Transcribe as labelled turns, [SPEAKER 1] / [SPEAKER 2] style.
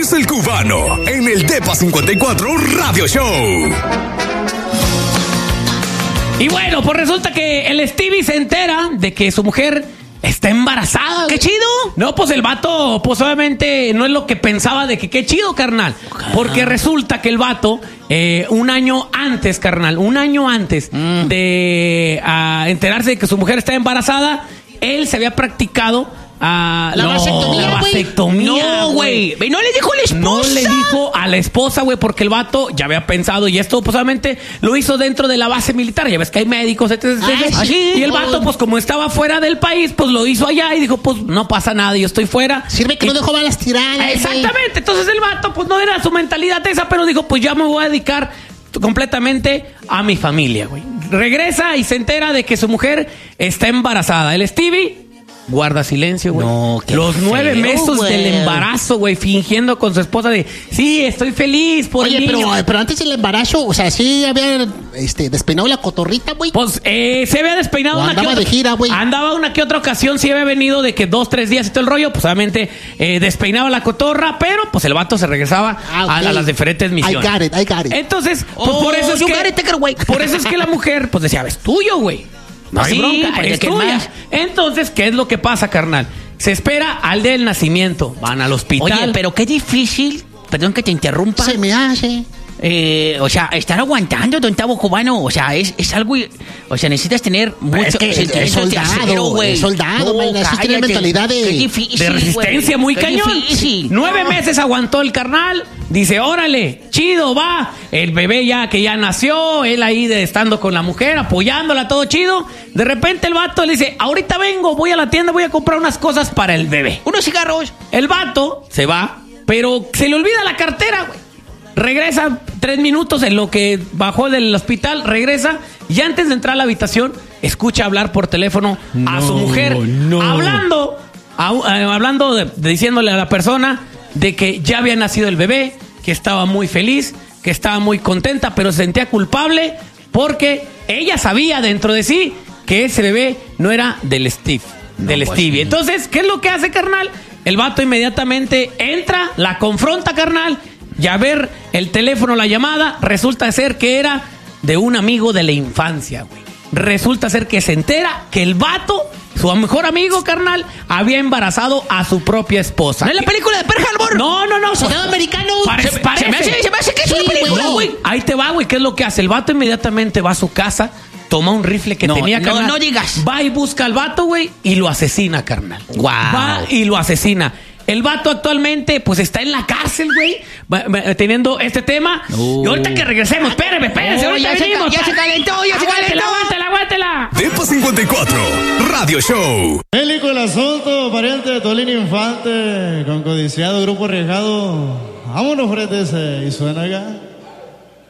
[SPEAKER 1] es el Cubano en el Depa 54 Radio Show.
[SPEAKER 2] Y bueno, pues resulta que el Stevie se entera de que su mujer está embarazada.
[SPEAKER 3] ¡Qué chido!
[SPEAKER 2] No, pues el vato, pues obviamente no es lo que pensaba de que qué chido, carnal. Porque resulta que el vato, un año antes de enterarse de que su mujer está embarazada, él se había practicado
[SPEAKER 3] la vasectomía,
[SPEAKER 2] No, güey.
[SPEAKER 3] ¿No le dijo a la esposa?
[SPEAKER 2] No le dijo a la esposa, güey, porque el vato ya había pensado, y esto posiblemente lo hizo dentro de la base militar. Ya ves que hay médicos, etc.
[SPEAKER 3] Sí.
[SPEAKER 2] Y el vato, pues como estaba fuera del país, pues lo hizo allá y dijo, pues no pasa nada, yo estoy fuera.
[SPEAKER 3] Sirve que no dejó balas tiradas.
[SPEAKER 2] Exactamente. Entonces el vato, pues no era su mentalidad esa, pero dijo, pues ya me voy a dedicar completamente a mi familia, güey. Regresa y se entera de que su mujer está embarazada. El Stevie guarda silencio, güey.
[SPEAKER 3] No, qué
[SPEAKER 2] los 9
[SPEAKER 3] feo,
[SPEAKER 2] meses
[SPEAKER 3] güey.
[SPEAKER 2] del embarazo, güey, fingiendo con su esposa de, sí, estoy feliz por el niño.
[SPEAKER 3] Pero antes del embarazo, o sea, sí había despeinado la cotorrita, güey.
[SPEAKER 2] Pues se había despeinado
[SPEAKER 3] una que otra. De gira, güey.
[SPEAKER 2] Andaba una que otra ocasión, sí había venido de que 2, 3 días y todo el rollo, pues obviamente despeinaba la cotorra, pero pues el vato se regresaba a las diferentes misiones.
[SPEAKER 3] I got it.
[SPEAKER 2] Entonces, pues por eso es que la mujer, pues decía, es tuyo, güey. No hay bronca, es tuya. Entonces, ¿qué es lo que pasa, carnal? Se espera al día del nacimiento. Van al hospital.
[SPEAKER 3] Oye, pero qué difícil, perdón que te interrumpa.
[SPEAKER 4] Se me hace.
[SPEAKER 3] O sea, estar aguantando, don Tavo Cubano, o sea, es algo, o sea, necesitas tener mucho
[SPEAKER 4] es que es soldado,
[SPEAKER 3] no,
[SPEAKER 4] necesitas tener mentalidad de
[SPEAKER 2] resistencia, muy cañón.
[SPEAKER 3] Difícil.
[SPEAKER 2] 9 meses aguantó el carnal, dice, órale, chido, va, el bebé ya que ya nació, él ahí estando con la mujer, apoyándola, todo chido, de repente el vato le dice, ahorita vengo, voy a la tienda, voy a comprar unas cosas para el bebé.
[SPEAKER 3] Unos cigarros.
[SPEAKER 2] El vato se va, pero se le olvida la cartera, güey. Regresa 3 minutos en lo que bajó del hospital, regresa y antes de entrar a la habitación escucha hablar por teléfono a su mujer, diciéndole a la persona de que ya había nacido el bebé, que estaba muy feliz, que estaba muy contenta, pero se sentía culpable porque ella sabía dentro de sí que ese bebé no era del Stevie. Entonces, ¿qué es lo que hace, carnal? El vato inmediatamente entra, la confronta, carnal. Y a ver el teléfono, la llamada, resulta ser que era de un amigo de la infancia, güey. Resulta ser que se entera que el vato, su mejor amigo, carnal, había embarazado a su propia esposa.
[SPEAKER 3] ¿No es la película de Pearl Harbor?
[SPEAKER 2] No.
[SPEAKER 3] ¿Soldado americano?
[SPEAKER 2] Parece.
[SPEAKER 3] Se me hace que es una película, güey.
[SPEAKER 2] Ahí te va, güey. ¿Qué es lo que hace? El vato inmediatamente va a su casa, toma un rifle que tenía, carnal.
[SPEAKER 3] No digas.
[SPEAKER 2] Va y busca al vato, güey, y lo asesina, carnal.
[SPEAKER 3] Wow.
[SPEAKER 2] Va y lo asesina. El vato actualmente, pues, está en la cárcel, güey, teniendo este tema. Y ahorita que regresemos, espérense, ahorita venimos.
[SPEAKER 3] Ya se calentó.
[SPEAKER 2] Aguántela.
[SPEAKER 1] Depa 54 Radio Show.
[SPEAKER 5] Bélico el asunto, pariente de Tolín Infante, con codiciado grupo arriesgado. Vámonos, frente ese, y suena acá.